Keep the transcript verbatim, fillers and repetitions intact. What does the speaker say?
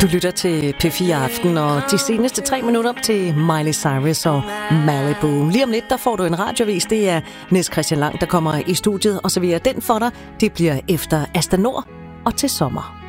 Du lytter til P fire Aften, og de seneste tre minutter til Miley Cyrus og Malibu. Lige om lidt, der får du en radiovis. Det er Niels Christian Lang, der kommer i studiet og serverer den for dig. Det bliver efter Asta Nord og til sommer.